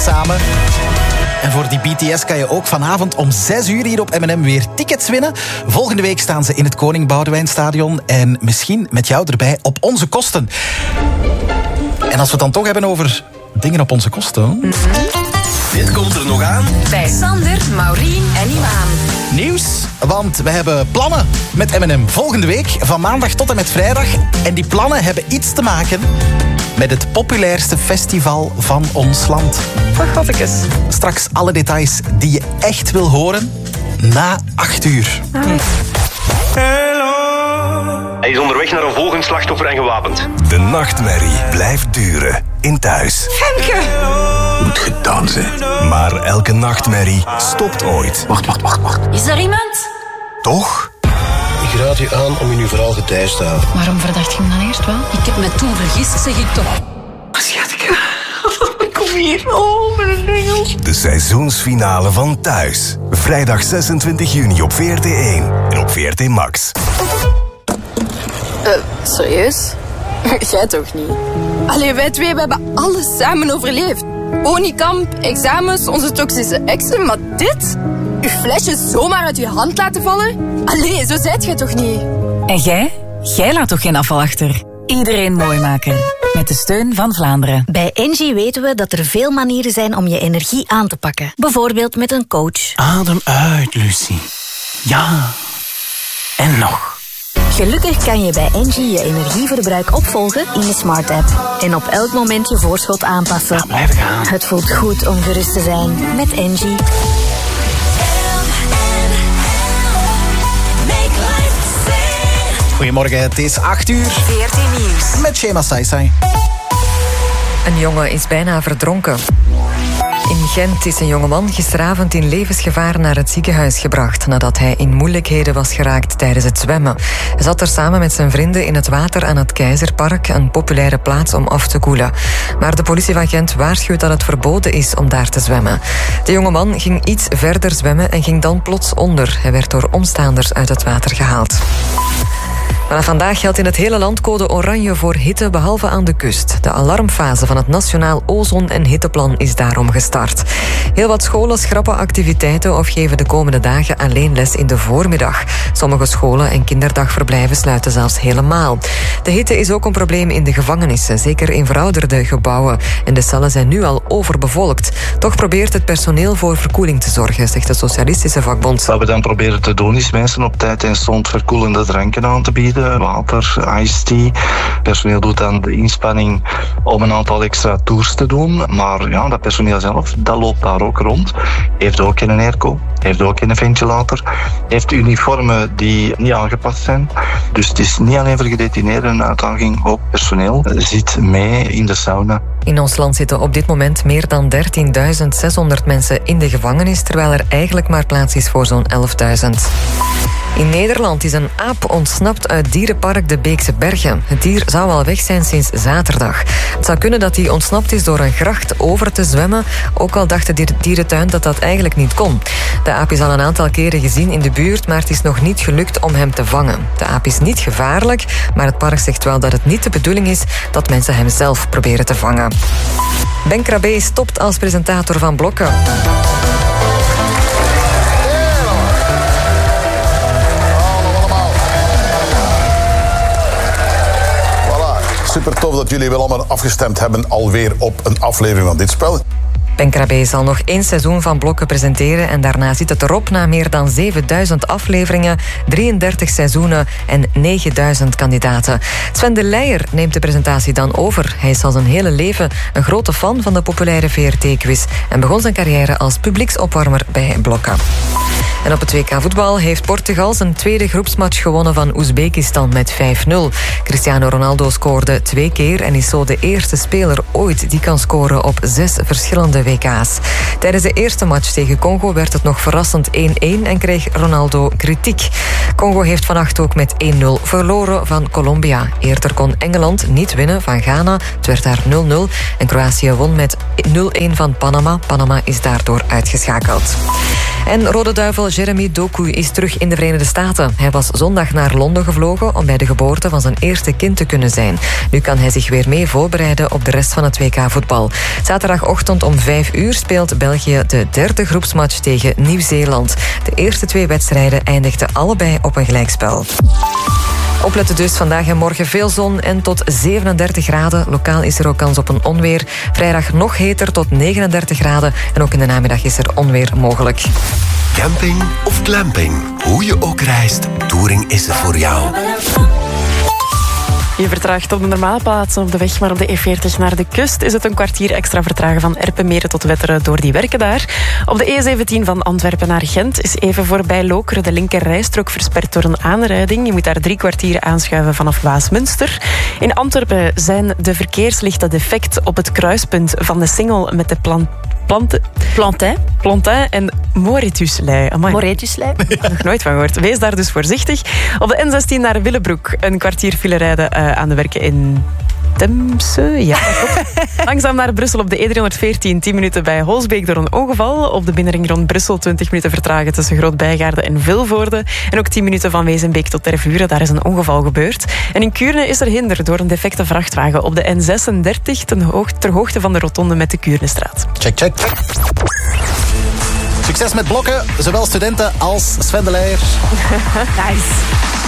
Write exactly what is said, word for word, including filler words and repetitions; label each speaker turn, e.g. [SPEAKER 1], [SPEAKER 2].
[SPEAKER 1] samen. En voor die B T S kan je ook vanavond om zes uur hier op M en M weer tickets winnen. Volgende week staan ze in het Koning Boudewijnstadion. En misschien met jou erbij op onze kosten. En als we het dan toch hebben over dingen op onze kosten... Mm-hmm.
[SPEAKER 2] Dit komt er nog aan.
[SPEAKER 3] Bij Sander, Maureen en Imaan.
[SPEAKER 1] Nieuws, want we hebben plannen met M en M volgende week. Van maandag tot en met vrijdag. En die plannen hebben iets te maken... met het populairste festival van ons land.
[SPEAKER 3] Vergottekes.
[SPEAKER 1] Straks alle details die je echt wil horen... na acht uur.
[SPEAKER 3] Ah.
[SPEAKER 4] Hij is onderweg naar een volgend slachtoffer en gewapend.
[SPEAKER 2] De nachtmerrie blijft duren in thuis.
[SPEAKER 3] Femke!
[SPEAKER 2] Moet gedaan zijn. Maar elke nachtmerrie stopt ooit.
[SPEAKER 4] Wacht, wacht, wacht, wacht.
[SPEAKER 3] Is er iemand?
[SPEAKER 2] Toch?
[SPEAKER 5] Ik raad u aan om in uw verhaal getijst te houden.
[SPEAKER 6] Waarom verdacht je me dan eerst wel?
[SPEAKER 3] Ik heb me toen vergist, zeg ik toch.
[SPEAKER 6] Schatje, kom hier. Oh, mijn engel.
[SPEAKER 2] De seizoensfinale van Thuis. Vrijdag zesentwintig juni op V R T één en op V R T Max.
[SPEAKER 7] Uh, serieus? Jij toch niet? Allee, wij twee, we hebben alles samen overleefd. Honeykamp, examens, onze toxische exen, maar dit? Uw flesje zomaar uit uw hand laten vallen? Allee, zo zijt jij toch niet?
[SPEAKER 8] En jij? Jij laat toch geen afval achter? Iedereen mooi maken. Met de steun van Vlaanderen.
[SPEAKER 9] Bij Engie weten we dat er veel manieren zijn om je energie aan te pakken. Bijvoorbeeld met een coach.
[SPEAKER 10] Adem uit, Lucie. Ja. En nog.
[SPEAKER 9] Gelukkig kan je bij Engie je energieverbruik opvolgen in de Smart app. En op elk moment je voorschot aanpassen.
[SPEAKER 10] Ja, blijf gaan.
[SPEAKER 9] Het voelt goed om gerust te zijn met Engie.
[SPEAKER 1] Goedemorgen, het is acht uur.
[SPEAKER 3] V R T Nieuws.
[SPEAKER 1] Met Shema Saisai.
[SPEAKER 11] Een jongen is bijna verdronken. In Gent is een jongeman gisteravond in levensgevaar naar het ziekenhuis gebracht nadat hij in moeilijkheden was geraakt tijdens het zwemmen. Hij zat er samen met zijn vrienden in het water aan het Keizerpark, een populaire plaats om af te koelen. Maar de politie van Gent waarschuwt dat het verboden is om daar te zwemmen. De jongeman ging iets verder zwemmen en ging dan plots onder. Hij werd door omstaanders uit het water gehaald. Vanaf vandaag geldt in het hele land code oranje voor hitte, behalve aan de kust. De alarmfase van het Nationaal Ozon- en Hitteplan is daarom gestart. Heel wat scholen schrappen activiteiten of geven de komende dagen alleen les in de voormiddag. Sommige scholen en kinderdagverblijven sluiten zelfs helemaal. De hitte is ook een probleem in de gevangenissen, zeker in verouderde gebouwen. En de cellen zijn nu al overbevolkt. Toch probeert het personeel voor verkoeling te zorgen, zegt de Socialistische Vakbond.
[SPEAKER 12] Wat we dan proberen te doen is mensen op tijd en stond verkoelende dranken aan te bieden. Water, iced tea. Personeel doet dan de inspanning om een aantal extra tours te doen. Maar ja, dat personeel zelf, dat loopt daar ook rond. Heeft ook geen airco, heeft ook geen ventilator. Heeft uniformen die niet aangepast zijn. Dus het is niet alleen voor gedetineerden een uitdaging. Ook personeel zit mee in de sauna.
[SPEAKER 11] In ons land zitten op dit moment meer dan dertienduizend zeshonderd mensen in de gevangenis, terwijl er eigenlijk maar plaats is voor zo'n elfduizend. In Nederland is een aap ontsnapt uit dierenpark de Beekse Bergen. Het dier zou al weg zijn sinds zaterdag. Het zou kunnen dat hij ontsnapt is door een gracht over te zwemmen, ook al dacht de dierentuin dat dat eigenlijk niet kon. De aap is al een aantal keren gezien in de buurt, maar het is nog niet gelukt om hem te vangen. De aap is niet gevaarlijk, maar het park zegt wel dat het niet de bedoeling is dat mensen hem zelf proberen te vangen. Ben Krabbe stopt als presentator van Blokken.
[SPEAKER 13] Super tof dat jullie wel allemaal afgestemd hebben alweer op een aflevering van dit spel.
[SPEAKER 11] Ben Krabbe zal nog één seizoen van Blokken presenteren en daarna zit het erop na meer dan zevenduizend afleveringen, drieëndertig seizoenen en negenduizend kandidaten. Sven de Leijer neemt de presentatie dan over. Hij is al zijn hele leven een grote fan van de populaire V R T-quiz en begon zijn carrière als publieksopwarmer bij Blokken. En op het W K voetbal heeft Portugal zijn tweede groepsmatch gewonnen van Oezbekistan met vijf nul. Cristiano Ronaldo scoorde twee keer en is zo de eerste speler ooit die kan scoren op zes verschillende W K's. Tijdens de eerste match tegen Congo werd het nog verrassend één-één en kreeg Ronaldo kritiek. Congo heeft vannacht ook met één nul verloren van Colombia. Eerder kon Engeland niet winnen van Ghana. Het werd daar nul nul en Kroatië won met nul-één van Panama. Panama is daardoor uitgeschakeld. En Rode Duivel Jeremy Doku is terug in de Verenigde Staten. Hij was zondag naar Londen gevlogen om bij de geboorte van zijn eerste kind te kunnen zijn. Nu kan hij zich weer mee voorbereiden op de rest van het W K-voetbal. Zaterdagochtend om vijf uur speelt België de derde groepsmatch tegen Nieuw-Zeeland. De eerste twee wedstrijden eindigden allebei op een gelijkspel. Opletten dus, vandaag en morgen veel zon en tot zevenendertig graden. Lokaal is er ook kans op een onweer. Vrijdag nog heter tot negenendertig graden. En ook in de namiddag is er onweer mogelijk.
[SPEAKER 2] Camping of glamping, hoe je ook reist, Touring is er voor jou.
[SPEAKER 14] Je vertraagt op de normale plaatsen op de weg, maar op de E veertig naar de kust is het een kwartier extra vertragen van Erpenmeren tot Wetteren door die werken daar. Op de E zeventien van Antwerpen naar Gent is even voorbij Lokeren de linker rijstrook versperd door een aanrijding. Je moet daar drie kwartier aanschuiven vanaf Waasmunster. In Antwerpen zijn de verkeerslichten defect op het kruispunt van de Singel met de plan Plante,
[SPEAKER 7] Plantin.
[SPEAKER 14] Plantin en Maurituslei.
[SPEAKER 7] Maurituslei.
[SPEAKER 14] Nog nooit van gehoord. Wees daar dus voorzichtig. Op de N zestien naar Willebroek een kwartier file rijden uh, aan de werken in Temse. Ja, langzaam naar Brussel op de E driehonderdveertien. tien minuten bij Holsbeek door een ongeval. Op de binnenring rond Brussel twintig minuten vertragen tussen Groot-Bijgaarde en Vilvoorde. En ook tien minuten van Wezenbeek tot Tervuren. Daar is een ongeval gebeurd. En in Kuurne is er hinder door een defecte vrachtwagen op de N zesendertig ten hoog, ter hoogte van de rotonde met de Kuurnestraat.
[SPEAKER 1] Check, check. Succes met blokken, zowel studenten als Sven de Leijer.
[SPEAKER 14] Nice.